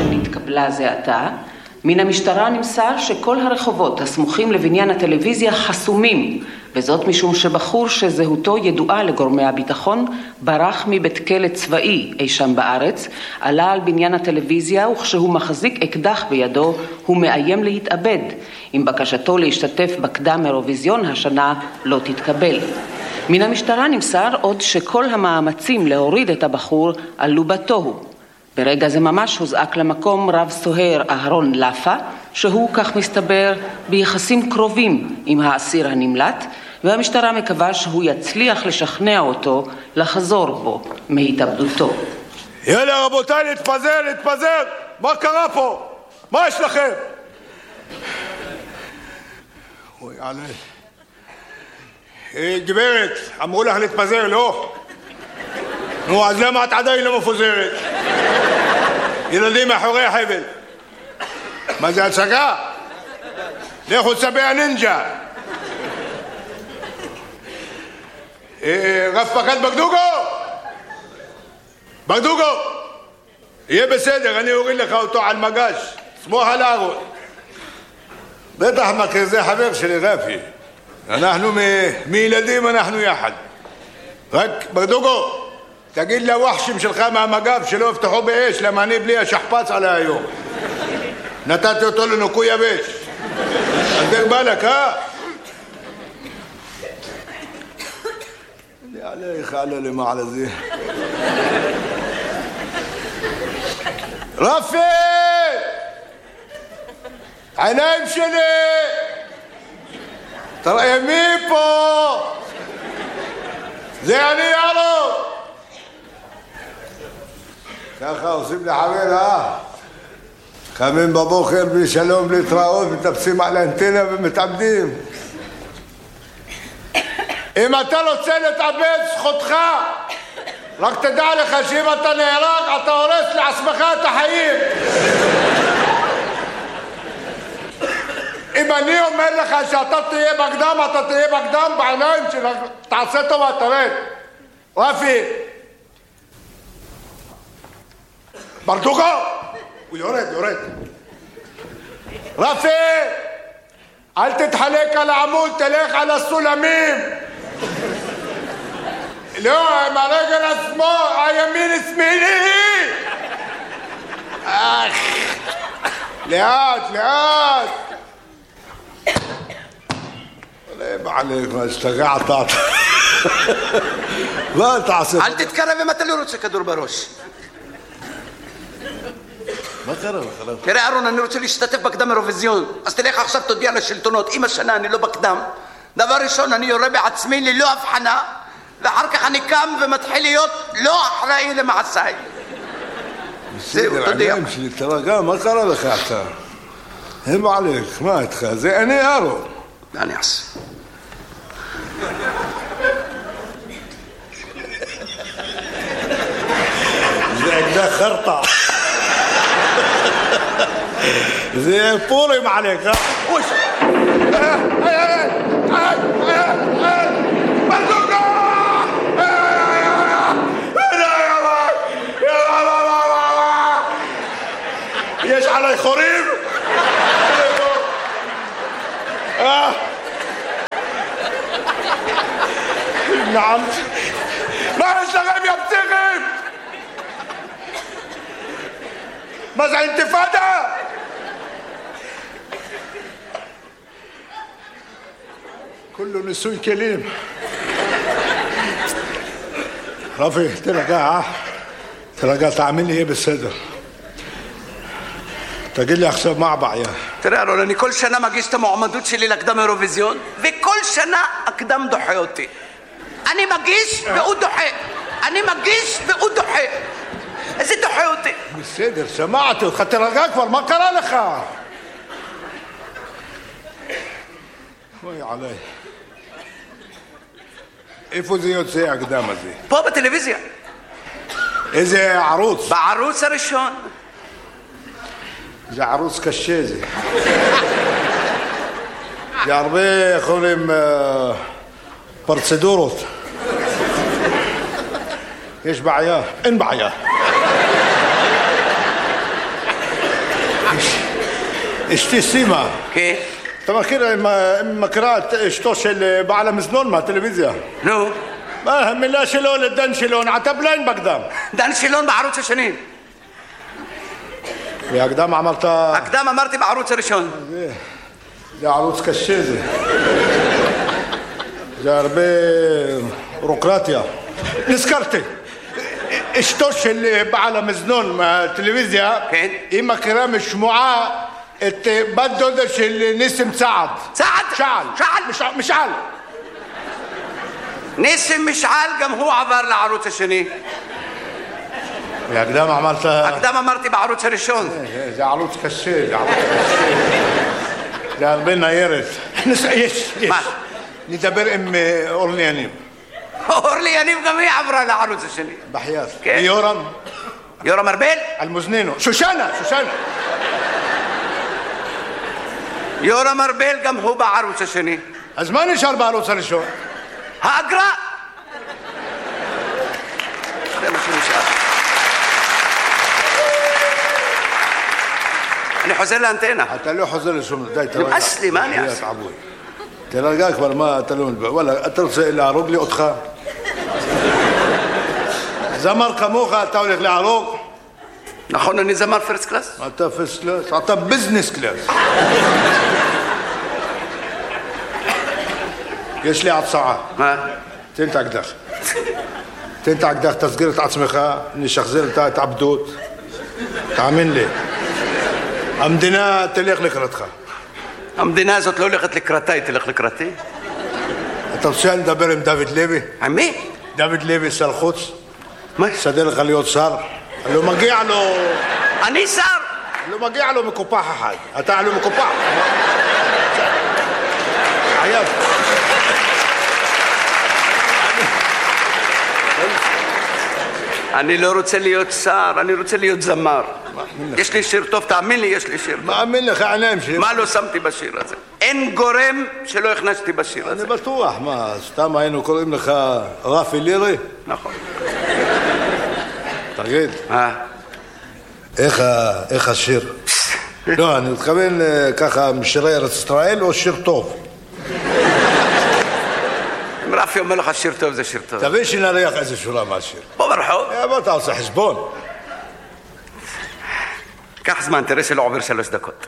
שנתקבלה זה עתה, מן המשטרה נמסר שכל הרחובות הסמוכים לבניין הטלוויזיה חסומים, וזאת משום שבחור שזהותו ידועה לגורמי הביטחון ברח מבית כלא צבאי אי שם בארץ, עלה על בניין הטלוויזיה וכשהוא מחזיק אקדח בידו הוא מאיים להתאבד, אם בקשתו להשתתף בקדם אירוויזיון השנה לא תתקבל. מן המשטרה נמסר עוד שכל המאמצים להוריד את הבחור עלו בתוהו. ברגע זה ממש הוזעק למקום רב סוהר אהרון לפה, שהוא, כך מסתבר, ביחסים קרובים עם האסיר הנמלט, והמשטרה מקווה שהוא יצליח לשכנע אותו לחזור בו מהתאבדותו. יאללה רבותיי, להתפזר! מה קרה פה? מה יש לכם? אוי עלי. גברת, אמרו לך להתפזר, לא? נו, אז למה את עדיין לא מפוזרת? ילדים מאחורי החבל. מה זה הצגה? לכו צבי הנינג'ה. רב פקד בגדוגו! יהיה בסדר, אני אוריד לך אותו על מגש. סמוך על הארון. בטח מכיר, זה חבר שלי רפי. אנחנו מילדים, אנחנו יחד. רק בגדוגו, תגיד לווחשים שלך מהמגב שלא יפתחו באש, למה אני בלי השכפץ עלי היום. נתתי אותו לנוקוי יבש. אז דרך בלק, עליך עלה למעלה זה. רפי! עיניים שלי! תראה מי פה? זה אני יאללה! ככה עושים לחבר, קמים בבוקר בלי שלום, בלי התראות, מטפסים על האנטנה ומתאבדים. אם אתה רוצה להתאבד, זכותך. רק תדע לך שאם אתה נהרג, אתה הורס לעצמך את החיים. אם אני אומר לך שאתה תהיה בקדם, אתה תהיה בקדם בעיניים שלך. תעשה טובה, תרד. רפי. ברדוגו! הוא יורד. רפי! אל תתחלק על העמוד, תלך על הסולמים. לא, עם הרגל השמאל, הימין שמאלי. לאט. עליך, מה השתגעת? מה אתה עושה? אל תתקרב אם אתה לא רוצה כדור בראש. מה קרה? תראה אהרון, אני רוצה להשתתף בקדם אירוויזיון, אז תלך עכשיו תודיע לשלטונות, אם השנה אני לא בקדם, דבר ראשון אני יורה בעצמי ללא הבחנה, ואחר כך אני קם ומתחיל להיות לא אחראי למעשיי. בסדר, עיניים שלי, תרגע, מה קרה לך אתה? הם עליך, מה איתך? זה אני אהרון. מה אני אעשה? זה אקדח חרטה. זה פורים עליך, אוש! ברגוגו! יש עלי חורים? נעם, מה יש לכם יא פסיכים? מה זה אינתיפאדה? كله نسوي كلام. رافي ترجع تعمل لي ايه بالصدر؟ تجي لي עכשיו מה הבעיה? תראה אהרון, אני כל שנה מגיש את המועמדות שלי לקדם אירוויזיון, וכל שנה הקדם דוחה אותי. אני מגיש והוא דוחה. איזה דוחה אותי? בסדר, שמעתי אותך, תרגע כבר, מה קרה לך? אוי עליי. איפה זה יוצא הקדם הזה? פה בטלוויזיה. איזה ערוץ? בערוץ הראשון. זה ערוץ קשה זה. זה הרבה יכולים פרצדורות. יש בעיה? אין בעיה. אשתי סימה. כן. אתה מכירה את אשתו של בעל המזנון מהטלוויזיה? נו. מה המילה שלו לדן שילון? עטבלין בקדם. דן שילון בערוץ השני. והקדם אמרת... הקדם אמרתי בערוץ הראשון. זה ערוץ קשה זה. זה הרבה בירוקרטיה. נזכרתי. אשתו של בעל המזנון מהטלוויזיה, כן. היא מכירה משמועה את בת דודה של ניסים צעד. צעד? שאל. משעל. ניסים משעל גם הוא עבר לערוץ השני. והקדם אמרת... הקדם אמרתי בערוץ הראשון. זה ערוץ קשה, זה ערוץ קשה. זה הרבה ניירת. יש. מה? נדבר עם אורלי יניב. אורלי יניב גם היא עברה לערוץ השני. בחייאת. כן. ויורם? יורם ארבל? אלמוזנינו. שושנה. יורם ארבל גם הוא בערוץ השני. אז מה נשאר בערוץ הראשון? האגרה. זה מה שנשאר. אני חוזר לאנטנה. אתה לא חוזר לשום... די, תרגע. נמאס לי, מה אני אעשה? תרגע כבר, מה, אתה לא מדבר. וואלה, אתה רוצה להרוג לי אותך? זמר כמוך, אתה הולך להרוג? נכון, אני זמר פרסט קלאס? אתה פרסט קלאס? אתה ביזנס קלאס. יש לי הצעה. מה? תן את האקדח. תן את האקדח, תסגיר את עצמך, נשחזר את ההתאבדות. תאמין לי. המדינה תלך לקראתך. המדינה הזאת לא הולכת לקראתה, היא תלך לקראתי. אתה רוצה לדבר עם דוד לוי? עם מי? דוד לוי, שר חוץ. מה? סדר לך להיות שר. לא מגיע לו... אני שר? לא מגיע לו מקופח אחד. אתה לא מקופח. עייב. אני לא רוצה להיות שר, אני רוצה להיות זמר. יש לי שיר טוב, תאמין לי, יש לי שיר טוב. מאמין לך, עיניים שלי. מה לא שמתי בשיר הזה? אין גורם שלא הכנסתי בשיר הזה. אני בטוח, מה, סתם היינו קוראים לך רפי לירי? נכון. תגיד, איך השיר? לא, אני מתכוון ככה משירי ארץ ישראל או שיר טוב? אם רפי אומר לך שיר טוב זה שיר טוב. תביא שנריח איזה שורה מהשיר. פה ברחוב. בוא אתה עושה חשבון. קח זמן, תראה שלא עובר 3 דקות.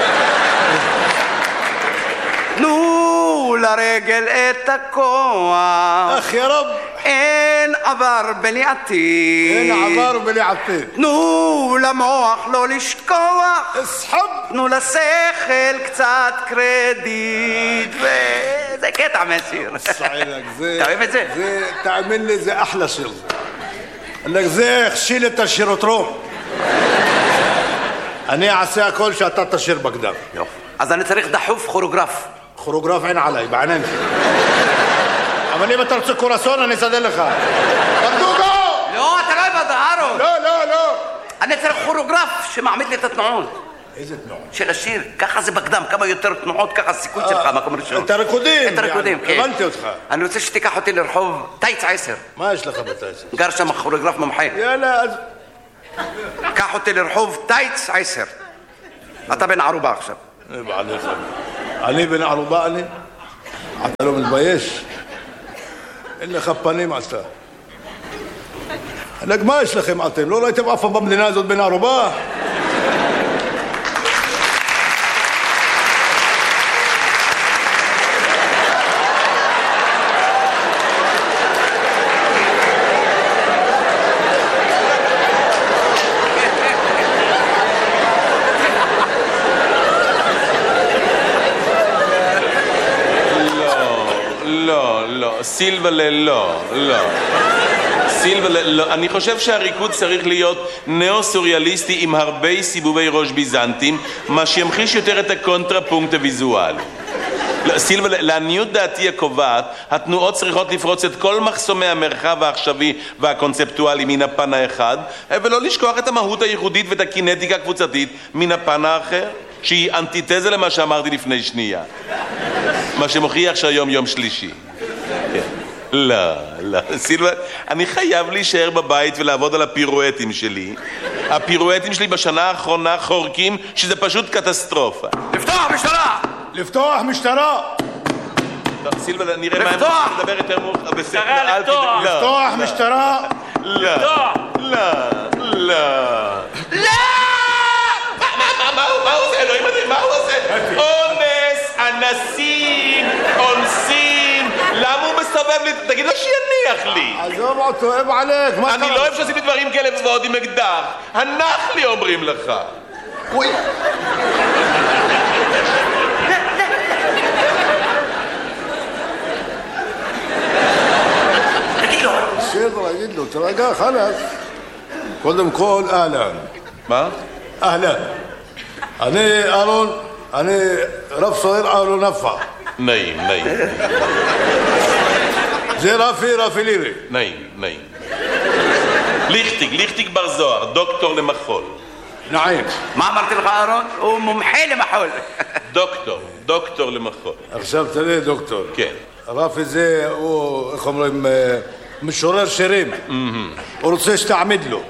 תנו לרגל את הכוח. אך יא רב. אין עבר בלי עתיד. אין עבר בלי עתיד. תנו למוח לא לשכוח. אסחב. תנו לשכל קצת קרדיט. וזה קטע מהשיר. אתה אוהב את זה? תאמין לי, זה אחלה שיר. זה הכשיל את השירותרום. אני אעשה הכל שאתה תשיר בקדם. יופי. אז אני צריך דחוף כוריאוגרף. כוריאוגרף אין עליי, בעיניים שלי. אבל אם אתה רוצה קורסון, אני אסדר לך. ברדוגו! לא, אתה לא אוהב אהרון. לא. אני צריך כוריאוגרף שמעמיד לי את התנועות. איזה תנועות? של השיר. ככה זה בקדם. כמה יותר תנועות, ככה הסיכוי שלך, מקום ראשון. את הריקודים. את הריקודים, כן. הבנתי אותך. אני רוצה שתיקח אותי לרחוב טייץ 10. מה יש לך בטייץ? גר שם כוריאוגרף מומחה. יאללה, אז... קח אותי לרחוב טייץ 10. אתה בן ערובה עכשיו. אני בן ערובה, אני? אתה לא מתבייש? אין לך פנים אתה. מה יש לכם אתם? לא ראיתם אף פעם במדינה הזאת בן ערובה? סילבלה, לא. סילבלה, לא. אני חושב שהריקוד צריך להיות נאו-סוריאליסטי עם הרבה סיבובי ראש ביזנטים, מה שימחיש יותר את הקונטרפונקט הוויזואלי. סילבלה, לעניות דעתי הקובעת, התנועות צריכות לפרוץ את כל מחסומי המרחב העכשווי והקונספטואלי מן הפן האחד, ולא לשכוח את המהות הייחודית ואת הקינטיקה הקבוצתית מן הפן האחר, שהיא אנטיתזה למה שאמרתי לפני שנייה. מה שמוכיח שהיום יום שלישי. לא, סילבלה, אני חייב להישאר בבית ולעבוד על הפירואטים שלי. הפירואטים שלי בשנה האחרונה חורקים שזה פשוט קטסטרופה. לפתוח משטרה! לפתוח משטרה! טוב, סילבן, נראה מה הם רוצים לדבר יותר מאוחר. משטרה, לפתוח! לפתוח משטרה! לא, לא, לא. לא! מה הוא עושה? אלוהים אדירים, מה הוא עושה? אונס, אנסים, אונסים. למה הוא מסתובב לי? תגיד לו שיניח לי. עזוב אותו, אוהב עליך. אני לא אוהב שעושים לי דברים כאלה ועוד עם אקדח. הנח לי אומרים לך. אוי. בסדר, אגיד לו, תרגע, חלאס. קודם כל, אהלן. מה? אהלן. אני אהרון, אני רב סוהר אהרון נפח. נעים, נעים. זה רפי לירי. נעים, נעים. ליכטיג בר זוהר, דוקטור למחול. נעים. מה אמרתי לך, אהרון? הוא מומחה למחול. דוקטור למחול. עכשיו תראה, דוקטור. כן. רפי זה, הוא, איך אומרים, משורר שירים. הוא רוצה שתעמיד לו.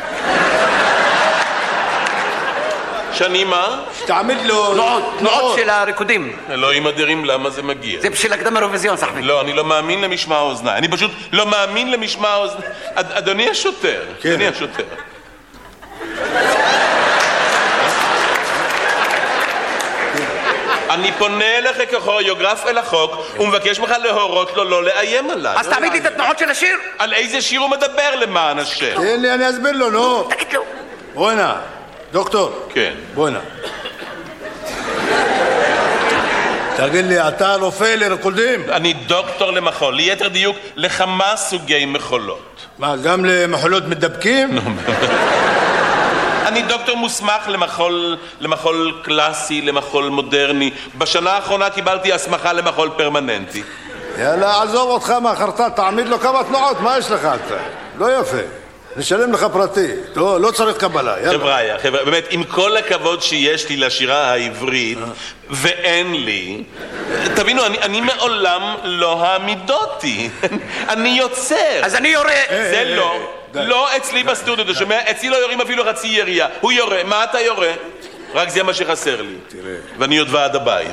שאני מה? שתעמיד לו... תנועות של הריקודים. אלוהים אדירים, למה זה מגיע? זה בשביל הקדם האירוויזיון, סחבי. לא, אני לא מאמין למשמע האוזניים. אני פשוט לא מאמין למשמע האוזניים. אדוני השוטר. כן. אדוני השוטר. אני פונה אליך ככוריאוגרף אל החוק ומבקש ממך להורות לו לא לאיים עליי. אז תעמיד לי את התנועות של השיר. על איזה שיר הוא מדבר למען השם? תן לי, אני אסביר לו, נו. תגיד לו. בוא הנה, דוקטור. כן. בוא הנה. תגיד לי, אתה רופא לריקודים? אני דוקטור למחול, ליתר דיוק לכמה סוגי מחולות. מה, גם למחולות מדבקים? אני דוקטור מוסמך למחול קלאסי, למחול מודרני. בשנה האחרונה קיבלתי הסמכה למחול פרמננטי. יאללה, עזוב אותך מהחרטה, תעמיד לו כמה תנועות, מה יש לך אתה? לא יפה. נשלם לך פרטי, לא צריך קבלה, יאללה. חבר'ה, באמת, עם כל הכבוד שיש לי לשירה העברית, ואין לי, תבינו, אני מעולם לא העמידותי. אני יוצר. אז אני יורה. זה לא. לא אצלי בסטודיו, אתה שומע? אצלי לא יורים אפילו חצי ירייה. הוא יורה. מה אתה יורה? רק זה מה שחסר לי. תראה. ואני עוד ועד הבית.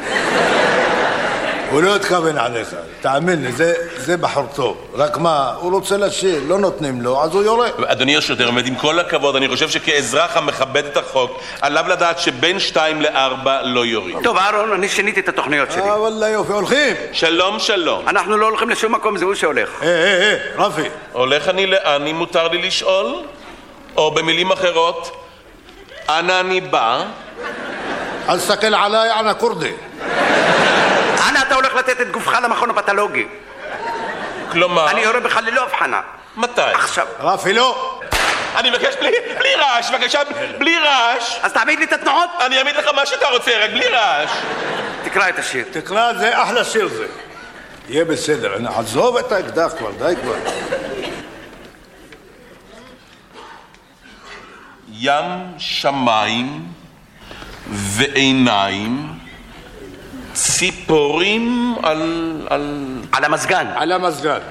הוא לא התכוון עליך, תאמין לי, זה בחור טוב. רק מה, הוא רוצה לשיר, לא נותנים לו, אז הוא יורה. אדוני השוטר, באמת, עם כל הכבוד, אני חושב שכאזרח המכבד את החוק, עליו לדעת שבין 2 ל-4 לא יורים. טוב, אהרון, אני שיניתי את התוכניות שלי. וואלה יופי, הולכים. שלום, שלום. אנחנו לא הולכים לשום מקום, זה הוא שהולך. רפי. הולך אני לאן, אם מותר לי לשאול? או במילים אחרות, אנה אני בא? אל תסתכל עליי, אנה כורדי. אנה אתה הולך לתת את גופך למכון הפתולוגי? כלומר... אני יורה בך ללא הבחנה. מתי? עכשיו. רפי, לא. אני מבקש בלי רעש, בבקשה, בלי רעש. אז תעמיד לי את התנועות. אני אעמיד לך מה שאתה רוצה, רק בלי רעש. תקרא את השיר. תקרא, זה אחלה שיר זה. יהיה בסדר, עזוב את האקדח כבר, די כבר. ים שמיים ועיניים, ציפורים על המזגן. על המזגן.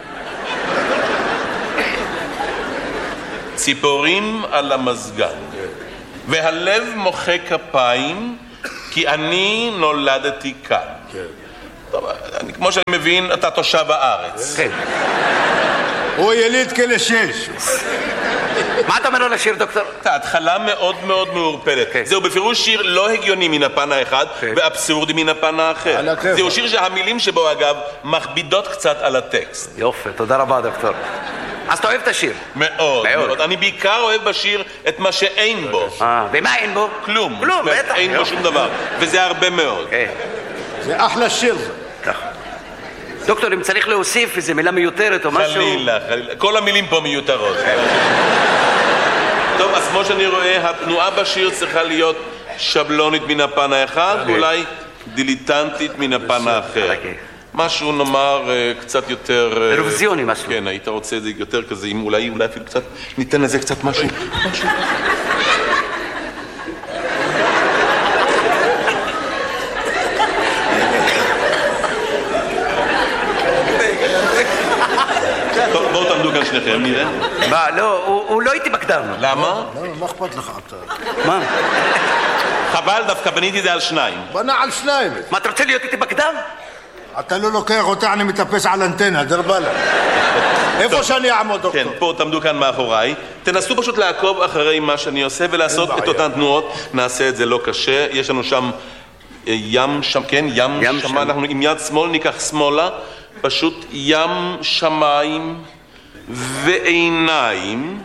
ציפורים על המזגן. והלב מוחא כפיים, כי אני נולדתי כאן. טוב, כמו שאני מבין, אתה תושב הארץ. כן. הוא יליד כלא 6. מה אתה אומר על השיר, דוקטור? התחלה מאוד מאוד מעורפלת. זהו בפירוש שיר לא הגיוני מן הפן האחד ואבסורדי מן הפן האחר. זהו שיר שהמילים שבו אגב מכבידות קצת על הטקסט. יופי, תודה רבה, דוקטור. אז אתה אוהב את השיר? מאוד, מאוד. אני בעיקר אוהב בשיר את מה שאין בו. ומה אין בו? כלום. כלום, בטח. אין בו שום דבר, וזה הרבה מאוד. זה אחלה שיר זה. דוקטור, אם צריך להוסיף איזו מילה מיותרת או משהו... חלילה. כל המילים פה מיותרות. טוב, אז כמו שאני רואה, התנועה בשיר צריכה להיות שבלונית מן הפן האחד, ואולי דיליטנטית מן הפן האחר. משהו נאמר קצת יותר... אירוויזיוני משהו. כן, היית רוצה את זה יותר כזה, אם אולי אפילו קצת, ניתן לזה קצת משהו. מה, לא, הוא לא איתי בקדם. למה? מה אכפת לך אתה? מה? חבל, דווקא בניתי את זה על 2. בנה על 2. מה, אתה רוצה להיות איתי בקדם? אתה לא לוקח אותה, אני מטפס על אנטנה, דרבלה. איפה שאני אעמוד, דוקטור? כן, פה תעמדו כאן מאחוריי. תנסו פשוט לעקוב אחרי מה שאני עושה ולעשות את אותן תנועות. נעשה את זה לא קשה. יש לנו שם ים שם, כן, ים שם. אנחנו עם יד שמאל ניקח שמאלה. פשוט ים שמיים ועיניים.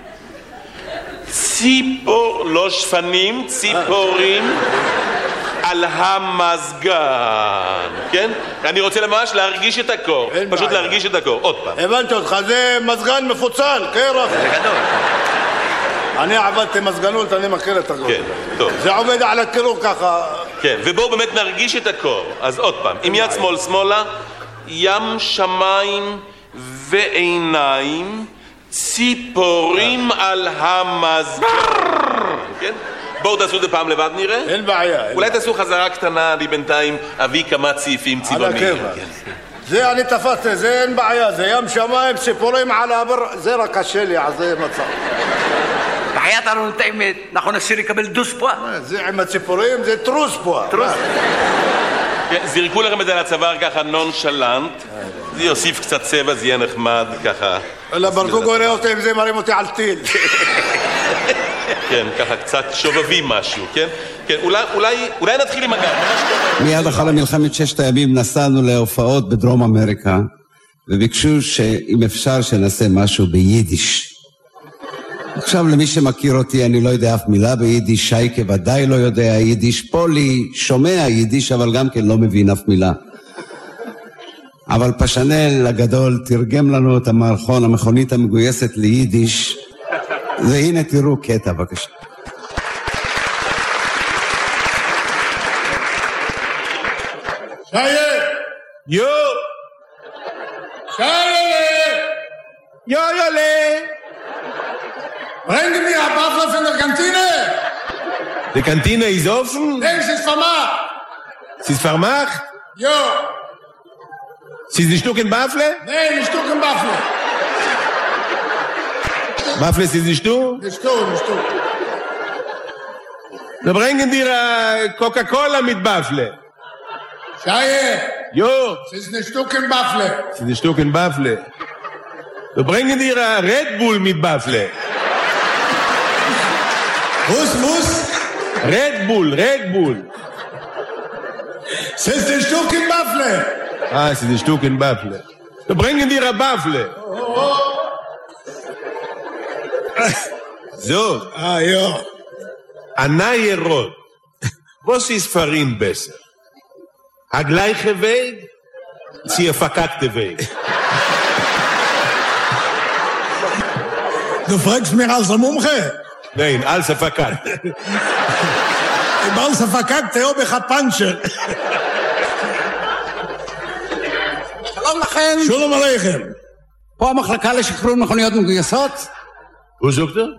לא שפנים, ציפורים על המזגן, כן? אני רוצה ממש להרגיש את הקור, פשוט להרגיש את הקור, עוד פעם. הבנתי אותך, זה מזגן מפוצל, כן רפי? זה גדול. אני עבדתי מזגנות, אני מכיר את הקור. כן, טוב. זה עובד על הקירוב ככה. כן, ובואו באמת נרגיש את הקור. אז עוד פעם, עם יד שמאל שמאלה, ים שמיים ועיניים, ציפורים על המזגן, כן? בואו תעשו את זה פעם לבד נראה. אין בעיה. אולי תעשו חזרה קטנה, אני בינתיים אביא כמה צעיפים צבעוניים. זה אני תפסתי, זה אין בעיה, זה ים שמיים, ציפורים על הבר, זה רק קשה לי, אז זה מצב. בחיית ארון את האמת, נכון השיר יקבל דוס פה? זה עם הציפורים, זה טרוס פה. זרקו לכם את זה על הצוואר ככה נונשלנט, זה יוסיף קצת צבע, זה יהיה נחמד ככה. אלא ברדוג רואה אותי אם זה מרים אותי על טיל. כן, ככה קצת שובבים משהו, כן? כן, אולי נתחיל עם הגב. מיד אחרי מלחמת 6 הימים נסענו להופעות בדרום אמריקה, וביקשו שאם אפשר שנעשה משהו ביידיש. עכשיו למי שמכיר אותי אני לא יודע אף מילה ביידיש, שייקה ודאי לא יודע יידיש, פולי שומע יידיש אבל גם כן לא מבין אף מילה. אבל פשנל הגדול תרגם לנו את המערכון, המכונית המגויסת ליידיש, והנה תראו קטע בבקשה. Scheiße! Jo! Scheiße! Jojole! Bring mir ein Waffel von der Kantine! Die Kantine ist offen? Nein, es ist vermacht! Sie ist vermacht? Jo! Sie ist ein Stück in Waffle? Nein, ein Stück in Waffel! Waffle ist nicht du? Nicht du, nicht du. Wir bringen dir Coca-Cola mit Waffle. Scheiße! Jo! Es ist ein Stück in Waffel! Sie ist ein Stück in Waffle. Wir bringen dir Red Bull mit Waffle. Was? Red Bull. Es ist ein Stück in Waffel! Ah, es ist ein Stück in Waffle. Wir bringen dir eine Waffle. So. Ah, ja. Anaye Rot. Was ist für ihn besser? Der gleiche Weg? Sie verkackte Weg. Du fragst mich als Mumche? Nein, als verkackt. Im als verkackt, habe ich ein Pancher. שלום לכם. שלום עליכם. פה המחלקה לשחרור מכוניות מגויסות? Wo sagt er?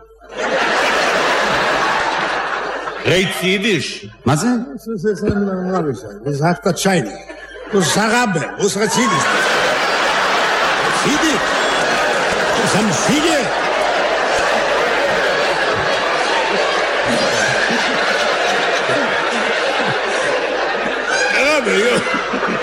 Reit Jiddisch? מה זה? Das sagt der Scheine. Das ist Arabe. Was ist Jiddisch? Jiddisch? Das sind viele. Arabe, ja.